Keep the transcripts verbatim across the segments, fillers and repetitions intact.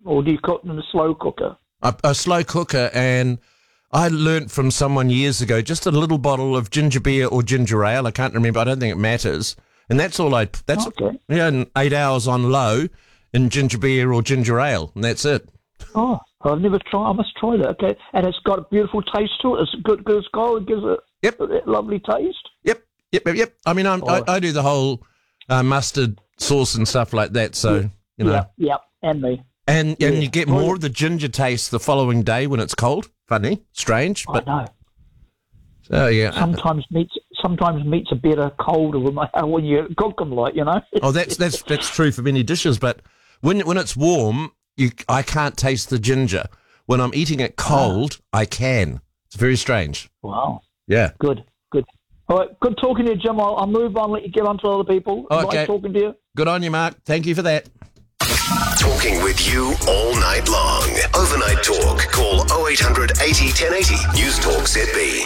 or do you cook them in a slow cooker? A, a slow cooker, and I learnt from someone years ago, just a little bottle of ginger beer or ginger ale. I can't remember. I don't think it matters. And that's all I, that's, Okay. yeah, and eight hours on low in ginger beer or ginger ale, and that's it. Oh, I've never tried. I must try that. Okay, and it's got a beautiful taste to it. It's good, good as gold. It gives it Yep. a lovely taste. Yep, yep, yep, yep. I mean, I'm, Oh. I, I do the whole uh, mustard sauce and stuff like that, so, you know. Yeah, yeah, and me. And, and Yeah. you get more of the ginger taste the following day when it's cold. Funny, strange, I but, know. oh, yeah. Sometimes meats, sometimes meats are better colder when, they, when you cook them, like you know. Oh, that's that's that's true for many dishes, but when when it's warm, you I can't taste the ginger. When I'm eating it cold, I can. It's very strange. Wow. Yeah. Good, good. All right, good talking to you, Jim. I'll, I'll move on, let you get on to other people. Okay. Nice talking to you. Good on you, Mark. Thank you for that. Talking with you all night long. Overnight Talk. Call oh eight hundred eighty, ten eighty. News Talk Z B.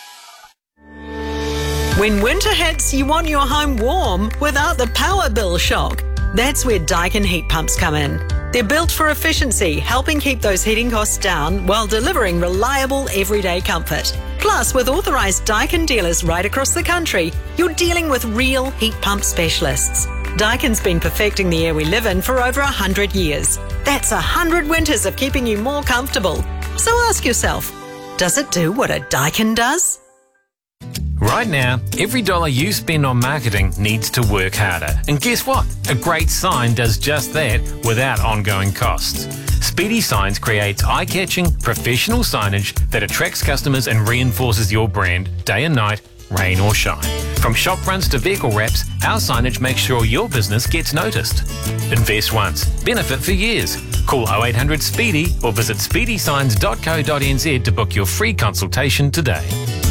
When winter hits, you want your home warm without the power bill shock. That's where Daikin heat pumps come in. They're built for efficiency, helping keep those heating costs down while delivering reliable everyday comfort. Plus, with authorised Daikin dealers right across the country, you're dealing with real heat pump specialists. Daikin's been perfecting the air we live in for over one hundred years. That's one hundred winters of keeping you more comfortable. So ask yourself, does it do what a Daikin does? Right now, every dollar you spend on marketing needs to work harder. And guess what? A great sign does just that without ongoing costs. Speedy Signs creates eye-catching, professional signage that attracts customers and reinforces your brand day and night, rain or shine. From shop fronts to vehicle wraps, our signage makes sure your business gets noticed. Invest once, benefit for years. Call oh eight hundred SPEEDY or visit speedy signs dot co dot n z to book your free consultation today.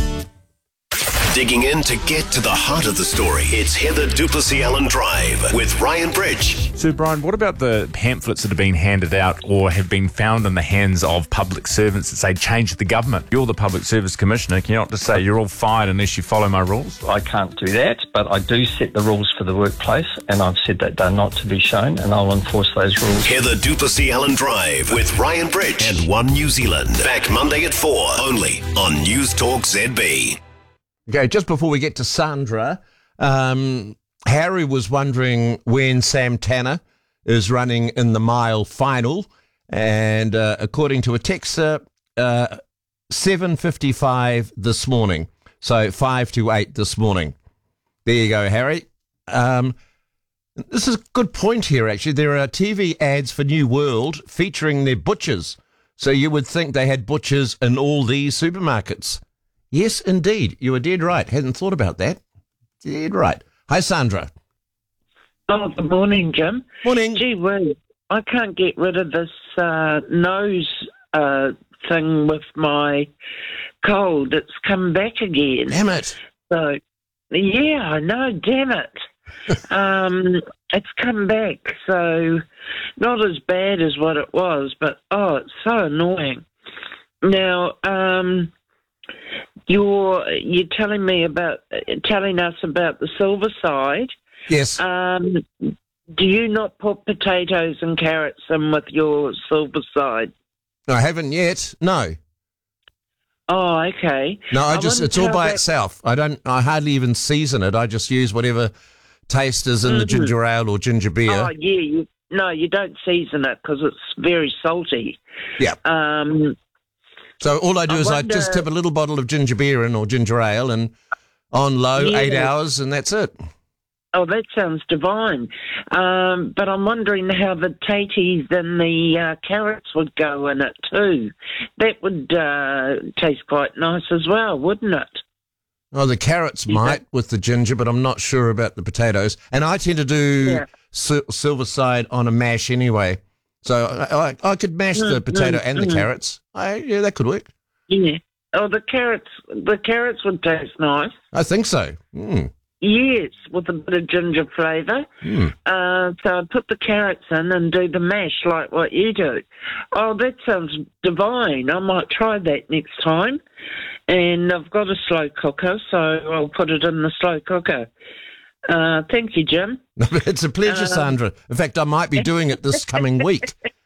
Digging in to get to the heart of the story. It's Heather Duplessis Allen Drive with Ryan Bridge. So, Brian, what about the pamphlets that have been handed out or have been found in the hands of public servants that say change the government? You're the Public Service Commissioner. Can you not just say you're all fired unless you follow my rules? I can't do that, but I do set the rules for the workplace, and I've said that they're not to be shown, and I'll enforce those rules. Heather Duplessis Allen Drive with Ryan Bridge and One New Zealand. Back Monday at four, only on News Talk Z B. Okay, just before we get to Sandra, um, Harry was wondering when Sam Tanner is running in the mile final, and uh, according to a texter, uh, seven fifty-five this morning, so five to eight this morning. There you go, Harry. Um, this is a good point here, actually. There are T V ads for New World featuring their butchers, so you would think they had butchers in all these supermarkets. Yes, indeed. You were dead right. Hadn't thought about that. Dead right. Hi, Sandra. Oh, good morning, Jim. Morning. Gee whiz, I can't get rid of this uh, nose uh, thing with my cold. It's come back again. Damn it. So, yeah, I know, damn it. um, it's come back, so not as bad as what it was, but, oh, it's so annoying. Now, um... You're you're telling me about telling us about the silver side. Yes. Um, do you not put potatoes and carrots in with your silver side? I haven't yet. No. Oh, okay. No, I, I just wonder it's all how by that- itself. I don't. I hardly even season it. I just use whatever taste is in the Mhm. ginger ale or ginger beer. Oh, yeah. You, no, you don't season it because it's very salty. Yeah. Um. So all I do I is I wonder- just tip a little bottle of ginger beer in or ginger ale and on low Yeah. eight hours and that's it. Oh, that sounds divine. Um, but I'm wondering how the taties and the uh, carrots would go in it too. That would uh, taste quite nice as well, wouldn't it? Oh, the carrots Yeah. might with the ginger, but I'm not sure about the potatoes. And I tend to do Yeah. sil- silver side on a mash anyway. So I, I, I could mash the Mm, potato mm, and the mm. carrots. I, yeah, that could work. Yeah. Oh, the carrots. The carrots would taste nice. I think so. Mm. Yes, with a bit of ginger flavour. Mm. Uh, so I put the carrots in and do the mash like what you do. Oh, that sounds divine. I might try that next time. And I've got a slow cooker, so I'll put it in the slow cooker. Uh, thank you, Jim. It's a pleasure, Um, Sandra. In fact, I might be doing it this coming week.